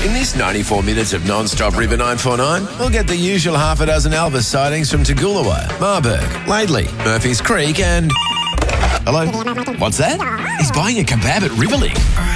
In this 94 minutes of non-stop River 949, we'll get the usual half a dozen Elvis sightings from Toogoolawah, Marburg, Laidley, Murphy's Creek and... Hello? What's that? He's buying a kebab at Riverlink.